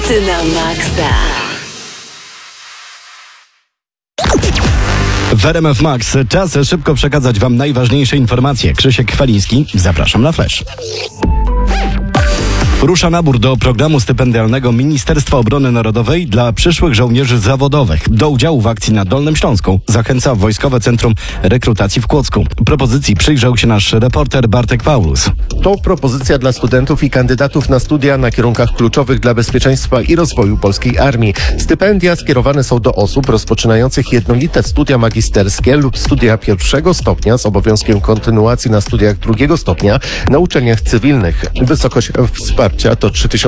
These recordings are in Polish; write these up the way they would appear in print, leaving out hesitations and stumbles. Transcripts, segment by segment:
Hity na maksa. W RMF Max czas szybko przekazać Wam najważniejsze informacje. Krzysiek Chwaliński, zapraszam na Flash. Rusza nabór do programu stypendialnego Ministerstwa Obrony Narodowej dla przyszłych żołnierzy zawodowych. Do udziału w akcji na Dolnym Śląsku zachęca Wojskowe Centrum Rekrutacji w Kłodzku. Propozycji przyjrzał się nasz reporter Bartek Paulus. To propozycja dla studentów i kandydatów na studia na kierunkach kluczowych dla bezpieczeństwa i rozwoju polskiej armii. Stypendia skierowane są do osób rozpoczynających jednolite studia magisterskie lub studia pierwszego stopnia z obowiązkiem kontynuacji na studiach drugiego stopnia na uczelniach cywilnych. Wysokość wsparcia to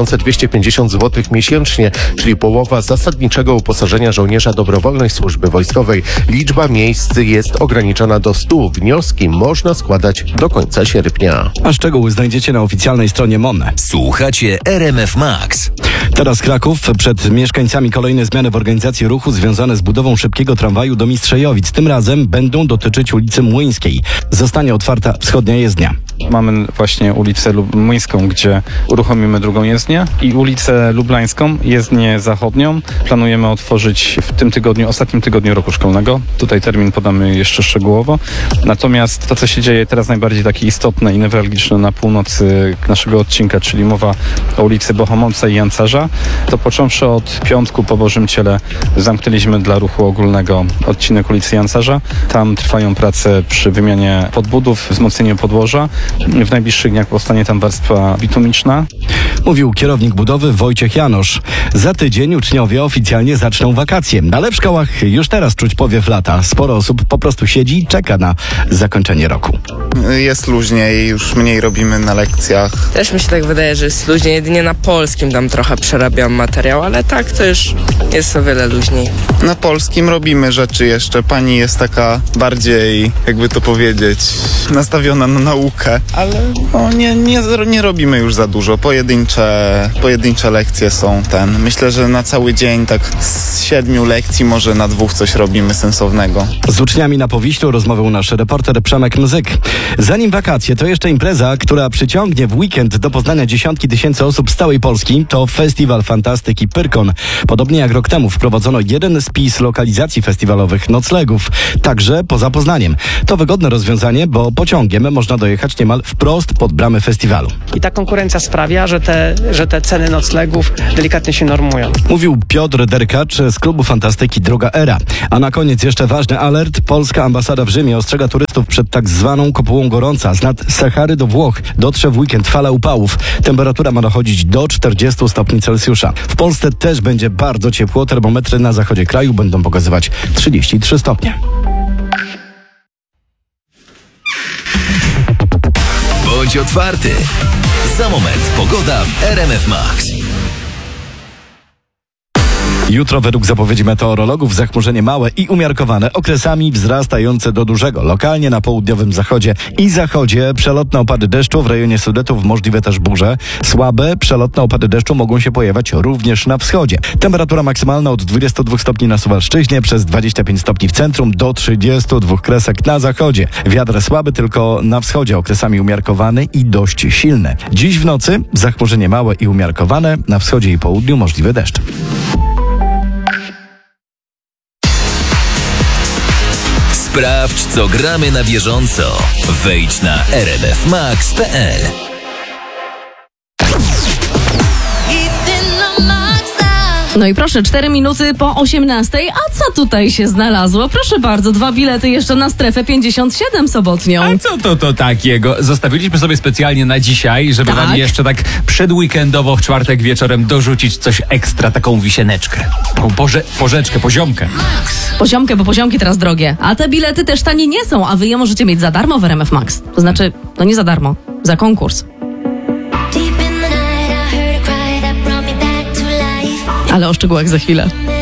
3250 zł miesięcznie, czyli połowa zasadniczego uposażenia żołnierza dobrowolnej służby wojskowej. Liczba miejsc jest ograniczona do 100. Wnioski można składać do końca sierpnia. A szczegóły znajdziecie na oficjalnej stronie MON. Słuchacie RMF Max. Teraz Kraków. Przed mieszkańcami kolejne zmiany w organizacji ruchu związane z budową szybkiego tramwaju do Mistrzejowic. Tym razem będą dotyczyć ulicy Młyńskiej. Zostanie otwarta wschodnia jezdnia. Mamy właśnie ulicę Młyńską, gdzie uruchomimy drugą jezdnię i ulicę Lublańską, jezdnię zachodnią. Planujemy otworzyć w tym tygodniu, ostatnim tygodniu roku szkolnego. Tutaj termin podamy jeszcze szczegółowo. Natomiast to, co się dzieje teraz najbardziej takie istotne i newralgiczne na północy naszego odcinka, czyli mowa o ulicy Bohomolca i Jancarza, to począwszy od piątku po Bożym Ciele zamknęliśmy dla ruchu ogólnego odcinek ulicy Jancarza. Tam trwają prace przy wymianie podbudów, wzmocnieniu podłoża. W najbliższych dniach powstanie tam warstwa bitumiczna. Mówił kierownik budowy Wojciech Janosz. Za tydzień uczniowie oficjalnie zaczną wakacje, ale w szkołach już teraz czuć powiew lata. Sporo osób po prostu siedzi i czeka na zakończenie roku. Jest luźniej, już mniej robimy na lekcjach. Też mi się tak wydaje, że jest luźniej, jedynie na polskim tam trochę przerabiam materiał, ale tak to już jest o wiele luźniej. Na polskim robimy rzeczy jeszcze. Pani jest taka bardziej, jakby to powiedzieć, nastawiona na naukę, ale no, nie robimy już za dużo. Pojedyncze lekcje są Myślę, że na cały dzień tak z 7 lekcji może na 2 coś robimy sensownego. Z uczniami na Powiślu rozmawiał nasz reporter Przemek Mzyk. Zanim wakacje, to jeszcze impreza, która przyciągnie w weekend do Poznania dziesiątki tysięcy osób z całej Polski. To Festiwal Fantastyki Pyrkon. Podobnie jak rok temu wprowadzono jeden spis lokalizacji festiwalowych noclegów, także poza Poznaniem. To wygodne rozwiązanie, bo pociągiem można dojechać niemal wprost pod bramy festiwalu. I ta konkurencja sprawia, że te ceny noclegów delikatnie się normują. Mówił Piotr Derkacz z klubu Fantastyki Druga Era. A na koniec jeszcze ważny alert. Polska ambasada w Rzymie ostrzega turystów przed tak zwaną kopułą gorąca. Z nad Sahary do Włoch dotrze w weekend fala upałów. Temperatura ma dochodzić do 40 stopni Celsjusza. W Polsce też będzie bardzo ciepło. Termometry na zachodzie kraju będą pokazywać 33 stopnie. Bądź otwarty. Za moment pogoda w RMF Max. Jutro według zapowiedzi meteorologów zachmurzenie małe i umiarkowane, okresami wzrastające do dużego. Lokalnie na południowym zachodzie i zachodzie przelotne opady deszczu, w rejonie Sudetów możliwe też burze. Słabe przelotne opady deszczu mogą się pojawiać również na wschodzie. Temperatura maksymalna od 22 stopni na Suwalszczyźnie, przez 25 stopni w centrum, do 32 kresek na zachodzie. Wiatr słaby tylko na wschodzie, okresami umiarkowany i dość silny. Dziś w nocy zachmurzenie małe i umiarkowane, na wschodzie i południu możliwy deszcz. Sprawdź, co gramy na bieżąco. Wejdź na rmfmax.pl. No i proszę, 4 minuty po 18. A co tutaj się znalazło? Proszę bardzo, 2 bilety jeszcze na strefę 57 sobotnią. A co to takiego? Zostawiliśmy sobie specjalnie na dzisiaj, żeby wam jeszcze tak przedweekendowo w czwartek wieczorem dorzucić coś ekstra, taką wisieneczkę. Taką poziomkę. Poziomkę, bo poziomki teraz drogie. A te bilety też tanie nie są, a wy je możecie mieć za darmo w RMF Max. To znaczy, no nie za darmo, za konkurs. Ale o szczegółach za chwilę.